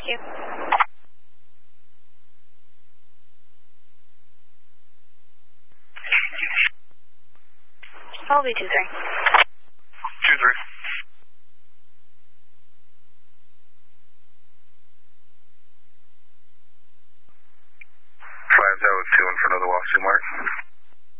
you. I'll be 2-3. 2-3. Five, that was 2 in front of the Wasu mark.